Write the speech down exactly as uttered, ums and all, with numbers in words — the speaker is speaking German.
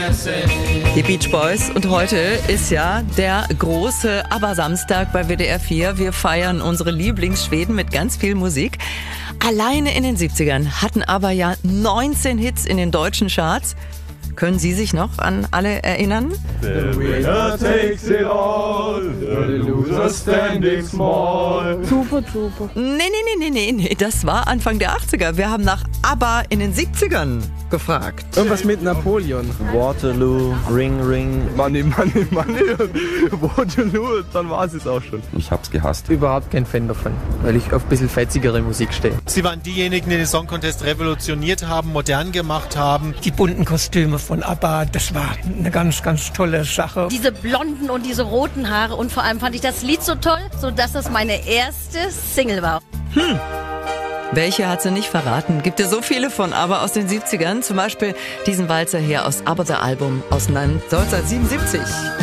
Die Beach Boys, und heute ist ja der große ABBA-Samstag bei W D R vier. Wir feiern unsere Lieblingsschweden mit ganz viel Musik. Alleine in den siebzigern hatten ABBA ja neunzehn Hits in den deutschen Charts. Können Sie sich noch an alle erinnern? The winner takes it all, the loser standing small. Super, super. Nee, nee, nee, nee, nee, nee, das war Anfang der achtziger. Wir haben nach ABBA in den siebzigern gefragt. Irgendwas mit Napoleon. Waterloo, Ring Ring. Money, Money, Money. Waterloo, dann war es jetzt auch schon. Ich hab's gehasst. Überhaupt kein Fan davon, weil ich auf ein bisschen fetzigere Musik stehe. Sie waren diejenigen, die den Song Contest revolutioniert haben, modern gemacht haben. Die bunten Kostüme von ABBA, das war eine ganz, ganz tolle Sache. Diese blonden und diese roten Haare, und vor allem fand ich das Lied so toll, sodass das meine erste Single war. Hm. Welche hat sie nicht verraten? Gibt es so viele von ABBA aus den siebzigern, zum Beispiel diesen Walzer hier aus ABBA The Album aus neunzehnhundertsiebenundsiebzig.